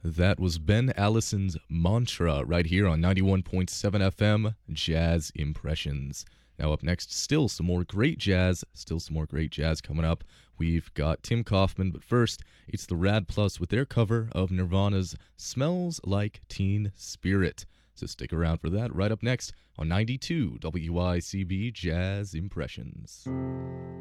That was Ben Allison's Mantra right here on 91.7 FM Jazz Impressions. Now up next, still some more great jazz coming up. We've got Tim Kaufman, but first, it's the Rad Plus with their cover of Nirvana's Smells Like Teen Spirit. So stick around for that right up next on 92 WICB Jazz Impressions.